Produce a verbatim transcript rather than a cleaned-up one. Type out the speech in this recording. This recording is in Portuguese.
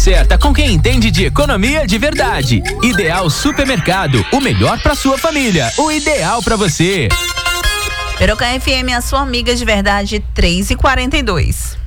Certa com quem entende de economia de verdade. Ideal Supermercado, o melhor para sua família, o ideal para você. Peroca F M, a sua amiga de verdade, três e quarenta e dois.